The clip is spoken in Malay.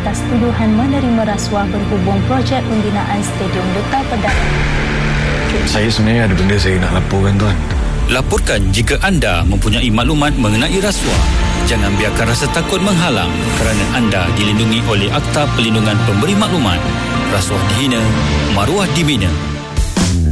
atas tuduhan menerima rasuah berhubung projek pembinaan Stadium Duta Perdana. Saya sebenarnya ada benda saya nak laporkan, Tuan. Laporkan jika anda mempunyai maklumat mengenai rasuah. Jangan biarkan rasa takut menghalang kerana anda dilindungi oleh Akta Perlindungan Pemberi Maklumat. Rasuah dihina, maruah dibina.